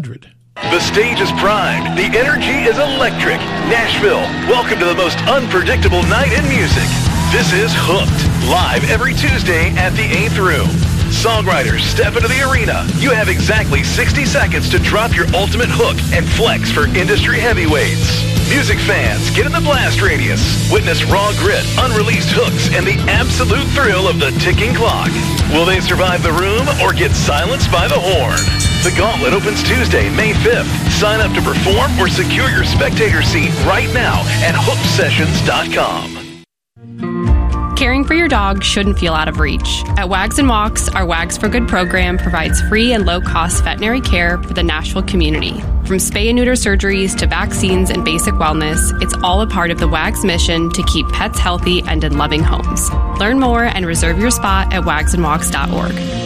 100. The stage is primed. The energy is electric. Nashville, welcome to the most unpredictable night in music. This is Hooked, live every Tuesday at the 8th Room. Songwriters step into the arena. You have exactly 60 seconds to drop your ultimate hook and flex for industry heavyweights. Music fans, get in the blast radius. Witness raw grit, unreleased hooks, and the absolute thrill of the ticking clock. Will they survive the room or get silenced by the horn? The Gauntlet opens Tuesday, May 5th. Sign up to perform or secure your spectator seat right now at hooksessions.com. Caring for your dog shouldn't feel out of reach. At Wags and Walks, our Wags for Good program provides free and low-cost veterinary care for the Nashville community. From spay and neuter surgeries to vaccines and basic wellness, it's all a part of the Wags mission to keep pets healthy and in loving homes. Learn more and reserve your spot at wagsandwalks.org.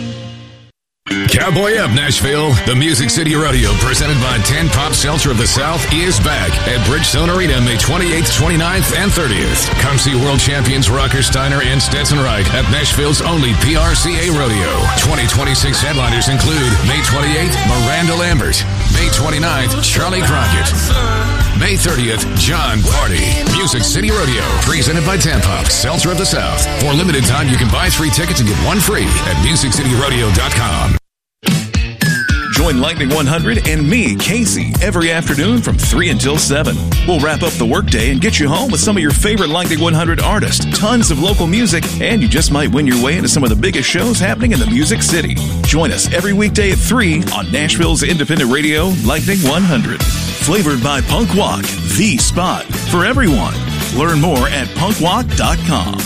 Cowboy Up, Nashville. The Music City Rodeo, presented by Tan Pop Seltzer of the South, is back at Bridgestone Arena May 28th, 29th, and 30th. Come see world champions Rocker Steiner and Stetson Reich at Nashville's only PRCA Rodeo. 2026 headliners include May 28th, Miranda Lambert. May 29th, Charlie Crockett. May 30th, John Party. Music City Rodeo, presented by Tan Pop Seltzer of the South. For a limited time, you can buy 3 tickets and get 1 free at musiccityrodeo.com. Join Lightning 100 and me, Casey, every afternoon from 3 until 7. We'll wrap up the workday and get you home with some of your favorite Lightning 100 artists, tons of local music, and you just might win your way into some of the biggest shows happening in the Music City. Join us every weekday at 3 on Nashville's independent radio, Lightning 100. Flavored by Punk Walk, the spot for everyone. Learn more at punkwalk.com.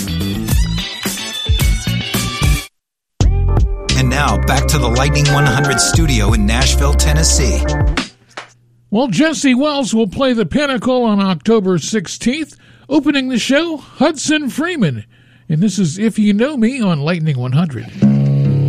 And now, back to the Lightning 100 studio in Nashville, Tennessee. Well, Jesse Wells will play the Pinnacle on October 16th. Opening the show, Hudson Freeman. And this is If You Know Me on Lightning 100.